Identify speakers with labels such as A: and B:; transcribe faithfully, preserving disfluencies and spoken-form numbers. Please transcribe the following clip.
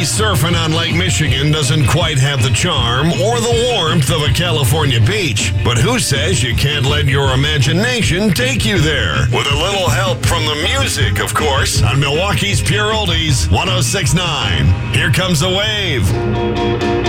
A: surfing on Lake Michigan doesn't quite have the charm or the warmth of a California beach. But who says you can't let your imagination take you there? With a little help from the music, of course, on Milwaukee's Pure Oldies one oh six point nine. Here comes the wave.